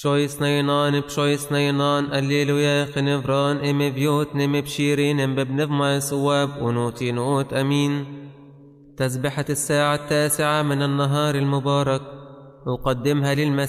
بشويس نينان بشويس نينان الليلويا خنفران ام بيوت نم بشيرين ام ببنف ما سواب ونوتي نوت امين. تسبحة الساعة 9 من النهار المبارك، أقدمها للمسيح